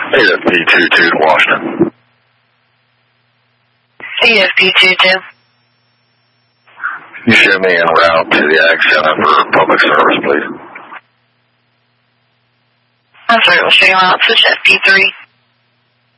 AFP22 to Washington. AFP22. You show me en route to the Ag Center for public service, please. I'm sorry, we'll show you out. Switch FP3.